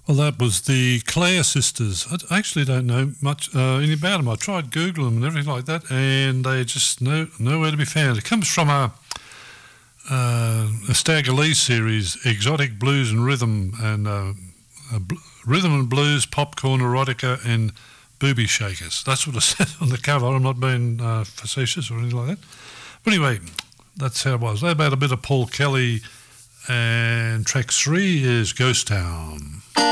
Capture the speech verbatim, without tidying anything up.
Well, that was the Clare sisters. I d- actually don't know much uh, any about them. I tried Google them and everything like that, and they just no nowhere to be found. It comes from a uh, a Stagger Lee series, Exotic Blues and Rhythm, and uh, a bl- Rhythm and Blues, Popcorn, Erotica, and Booby Shakers. That's what it says on the cover. I'm not being uh, facetious or anything like that. But anyway, that's how it was. They about a bit of Paul Kelly, and track three is Ghost Town.